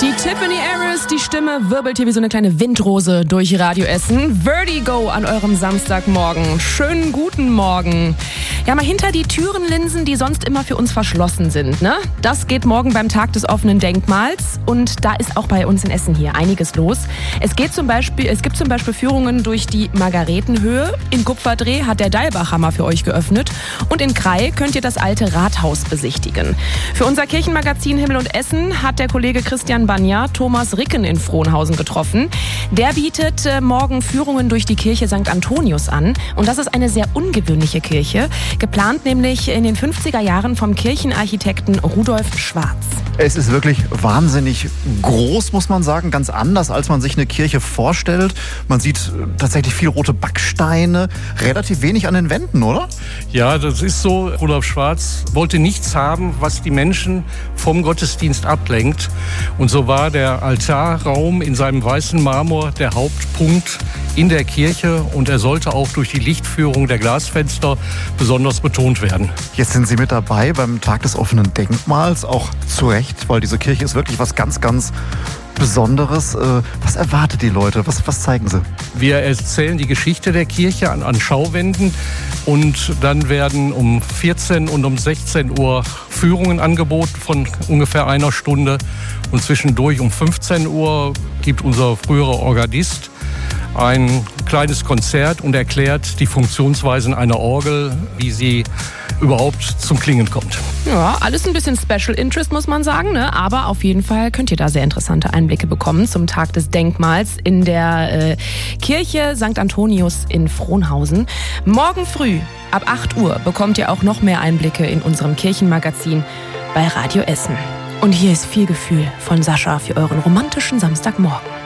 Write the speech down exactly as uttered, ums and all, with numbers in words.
Die Tiffany Harris, die Stimme wirbelt hier wie so eine kleine Windrose durch Radio Essen. Vertigo an eurem Samstagmorgen. Schönen guten Morgen. Ja, mal hinter die Türenlinsen, die sonst immer für uns verschlossen sind, ne? Das geht morgen beim Tag des offenen Denkmals. Und da ist auch bei uns in Essen hier einiges los. Es geht zum Beispiel, es gibt zum Beispiel Führungen durch die Margaretenhöhe. In Kupferdreh hat der Deilbachhammer für euch geöffnet. Und in Krai könnt ihr das alte Rathaus besichtigen. Für unser Kirchenmagazin Himmel und Essen hat der Kollege Christian Banja Thomas Ricken in Frohnhausen getroffen. Der bietet äh, morgen Führungen durch die Kirche Sankt Antonius an. Und das ist eine sehr ungewöhnliche Kirche. Geplant nämlich in den fünfziger Jahren vom Kirchenarchitekten Rudolf Schwarz. Es ist wirklich wahnsinnig groß, muss man sagen. Ganz anders, als man sich eine Kirche vorstellt. Man sieht tatsächlich viel rote Backsteine, relativ wenig an den Wänden, oder? Ja, das ist so. Rudolf Schwarz wollte nichts haben, was die Menschen vom Gottesdienst ablenkt. Und so war der Altarraum in seinem weißen Marmor der Hauptpunkt in der Kirche. Und er sollte auch durch die Lichtführung der Glasfenster besonders betont werden. Jetzt sind Sie mit dabei beim Tag des offenen Denkmals, auch zu Recht, weil diese Kirche ist wirklich was ganz, ganz Besonderes. Was erwartet die Leute? Was, was zeigen Sie? Wir erzählen die Geschichte der Kirche an, an Schauwänden und dann werden um vierzehn und um sechzehn Uhr Führungen angeboten von ungefähr einer Stunde und zwischendurch um fünfzehn Uhr gibt unser früherer Organist ein kleines Konzert und erklärt die Funktionsweisen einer Orgel, wie sie überhaupt zum Klingen kommt. Ja, alles ein bisschen Special Interest, muss man sagen, ne? Aber auf jeden Fall könnt ihr da sehr interessante Einblicke bekommen zum Tag des Denkmals in der äh, Kirche Sankt Antonius in Frohnhausen. Morgen früh ab acht Uhr bekommt ihr auch noch mehr Einblicke in unserem Kirchenmagazin bei Radio Essen. Und hier ist viel Gefühl von Sascha für euren romantischen Samstagmorgen.